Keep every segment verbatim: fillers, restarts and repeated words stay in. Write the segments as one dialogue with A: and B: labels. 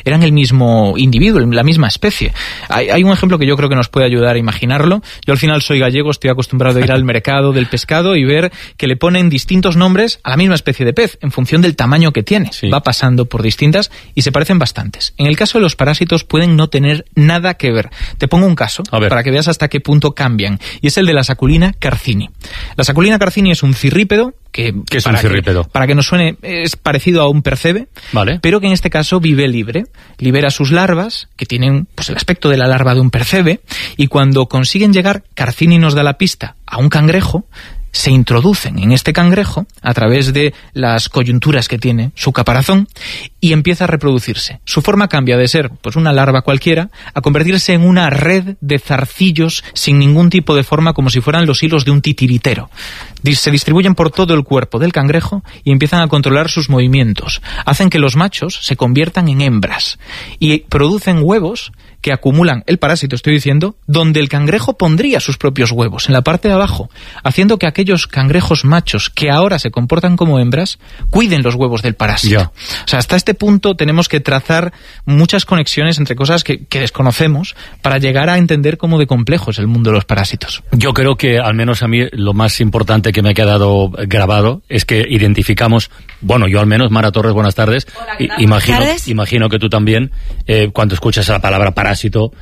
A: eran el mismo individuo, la misma especie. Hay, hay un ejemplo que yo creo que nos puede ayudar a imaginarlo. Yo al final soy gallego, estoy acostumbrado a ir al mercado del pescado y ver que le ponen distintos nombres a la misma especie de pez, en función del tamaño que tiene. Sí. Va pasando por distintas y se parecen bastantes. En el caso de los parásitos pueden no tener nada que ver. Te pongo un caso para que veas hasta qué punto cambian, y es el de la Saculina carcini. La Saculina carcini es un cirrípedo que,
B: ¿Qué es
A: para
B: un cirrípedo?
A: Que, para que nos suene, es parecido a un percebe, vale, pero que en este caso vive libre. Libera sus larvas, que tienen pues el aspecto de la larva de un percebe, y cuando consiguen llegar, Carcini nos da la pista, a un cangrejo, se introducen en este cangrejo a través de las coyunturas que tiene su caparazón y empieza a reproducirse. Su forma cambia de ser pues una larva cualquiera a convertirse en una red de zarcillos sin ningún tipo de forma, como si fueran los hilos de un titiritero. Se distribuyen por todo el cuerpo del cangrejo y empiezan a controlar sus movimientos. Hacen que los machos se conviertan en hembras y producen huevos que acumulan el parásito, estoy diciendo, donde el cangrejo pondría sus propios huevos, en la parte de abajo, haciendo que aquellos cangrejos machos que ahora se comportan como hembras cuiden los huevos del parásito. Yeah. O sea, hasta este punto tenemos que trazar muchas conexiones entre cosas que, que desconocemos para llegar a entender cómo de complejo es el mundo de los parásitos.
B: Yo creo que, al menos a mí, lo más importante que me ha quedado grabado es que identificamos, bueno, yo al menos, Mara Torres, buenas tardes.
C: Hola,
B: imagino,
C: tardes.
B: imagino que tú también, eh, cuando escuchas la palabra parásito,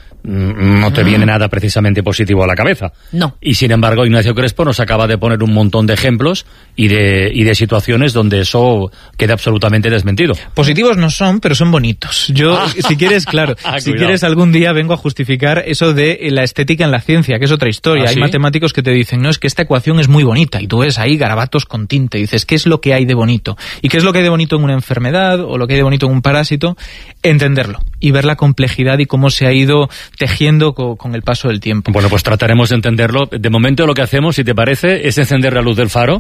B: no te viene nada precisamente positivo a la cabeza.
C: No.
B: Y sin embargo, Ignacio Crespo nos acaba de poner un montón de ejemplos y de, y de situaciones donde eso queda absolutamente desmentido.
A: Positivos no son, pero son bonitos. Yo, ah. si quieres, claro, ah, si quieres algún día vengo a justificar eso de la estética en la ciencia, que es otra historia. ¿Ah, Hay sí? matemáticos que te dicen, no, es que esta ecuación es muy bonita, y tú ves ahí garabatos con tinte, y dices, ¿qué es lo que hay de bonito? ¿Y qué es lo que hay de bonito en una enfermedad, o lo que hay de bonito en un parásito? Entenderlo, y ver la complejidad y cómo se ha ido tejiendo co con el paso del tiempo.
B: Bueno, pues trataremos de entenderlo. De momento lo que hacemos, si te parece, es encender la luz del faro.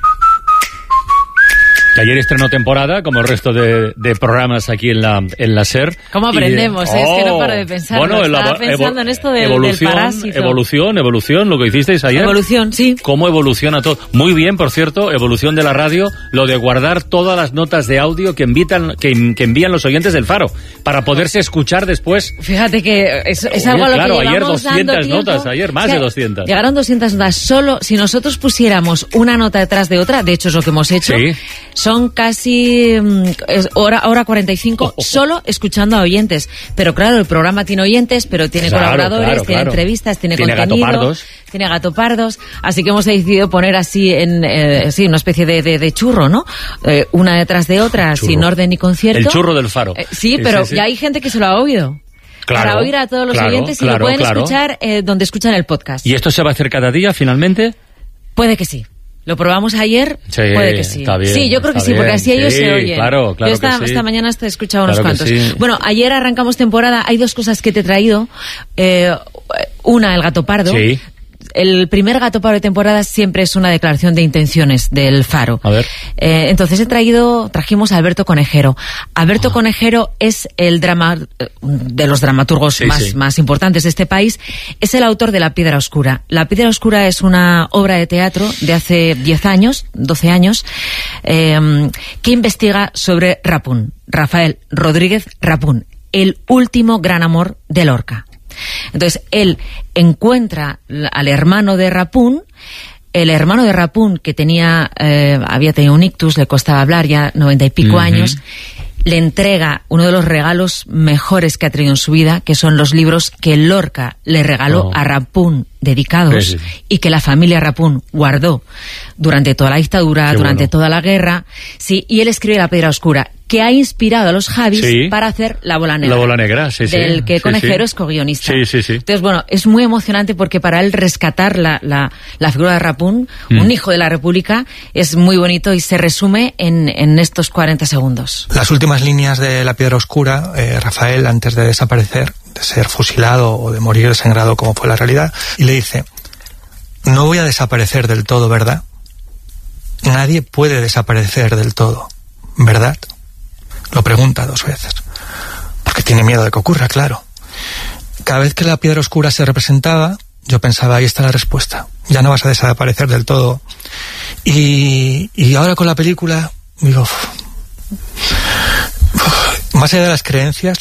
B: Que ayer estrenó temporada, como el resto de, de programas aquí en la, en la SER.
C: ¿Cómo aprendemos?
B: Y, oh,
C: es que no paro de pensar.
B: Bueno,
C: estaba pensando en esto del,
B: evolución,
C: del parásito.
B: Evolución, evolución, lo que hicisteis ayer.
C: Evolución, sí.
B: ¿Cómo evoluciona todo? Muy bien, por cierto, evolución de la radio, lo de guardar todas las notas de audio que, invitan, que, que envían los oyentes del Faro, para poderse escuchar después.
C: Fíjate que es, es algo a lo
B: claro,
C: que
B: ayer
C: llevamos dando
B: doscientas
C: tiempo.
B: notas, ayer más
C: o sea,
B: de doscientas.
C: Llegaron doscientas notas. Solo si nosotros pusiéramos una nota detrás de otra, de hecho es lo que hemos hecho, sí. Son casi hora, hora cuarenta y cinco oh, oh. solo escuchando a oyentes. Pero claro, el programa tiene oyentes, pero tiene claro, colaboradores,
B: claro,
C: tiene
B: claro.
C: entrevistas, tiene,
B: tiene
C: contenido,
B: gatopardos.
C: tiene gatopardos, así que hemos decidido poner así en eh, sí, una especie de, de, de churro, ¿no? Eh, una detrás de otra, churro. Sin orden ni concierto.
B: El churro del Faro.
C: Eh, sí, pero sí, sí. Ya hay gente que se lo ha oído.
B: Claro,
C: para oír a todos los
B: claro,
C: oyentes y
B: claro,
C: lo pueden
B: claro.
C: escuchar eh, donde escuchan el podcast.
B: ¿Y esto se va a hacer cada día, finalmente?
C: Puede que sí. Lo probamos ayer,
B: sí,
C: puede que sí.
B: Está bien,
C: sí, yo creo que sí,
B: bien.
C: porque así ellos
B: sí,
C: se oyen.
B: Claro, claro
C: yo esta,
B: que sí.
C: esta mañana hasta he escuchado unos
B: claro
C: cuantos.
B: Sí.
C: Bueno, ayer arrancamos temporada, hay dos cosas que te he traído. Eh, una, el gato pardo.
B: Sí.
C: El primer gato pardo de temporada siempre es una declaración de intenciones del Faro.
B: A ver.
C: Eh, entonces he traído, trajimos a Alberto Conejero. Alberto oh. Conejero es el drama de los dramaturgos sí, más, sí. más importantes de este país. Es el autor de La Piedra Oscura. La Piedra Oscura es una obra de teatro de hace diez años, doce años, eh, que investiga sobre Rapún, Rafael Rodríguez Rapún, el último gran amor de Lorca. Entonces, él encuentra al hermano de Rapún, el hermano de Rapún, que tenía, eh, había tenido un ictus, le costaba hablar ya noventa y pico uh-huh. años, le entrega uno de los regalos mejores que ha tenido en su vida, que son los libros que Lorca le regaló oh. a Rapún, dedicados, sí, sí. y que la familia Rapún guardó durante toda la dictadura, Qué durante bueno. toda la guerra. Sí, y él escribe La Piedra Oscura, que ha inspirado a los Javis sí. para hacer La Bola Negra.
B: La Bola Negra, sí, sí.
C: Del que
B: sí,
C: Conejero
B: sí.
C: es co-guionista.
B: Sí, sí, sí.
C: Entonces, bueno, es muy emocionante porque para él rescatar la, la, la figura de Rapún, mm. un hijo de la República, es muy bonito y se resume en, en estos cuarenta segundos.
D: Las últimas líneas de La Piedra Oscura, eh, Rafael, antes de desaparecer, de ser fusilado o de morir desangrado, como fue la realidad, y le dice: no voy a desaparecer del todo, ¿verdad? Nadie puede desaparecer del todo, ¿verdad? Lo pregunta dos veces, porque tiene miedo de que ocurra, claro. Cada vez que La Piedra Oscura se representaba, yo pensaba, ahí está la respuesta, ya no vas a desaparecer del todo. Y, y ahora con la película, digo, uf, uf, más allá de las creencias,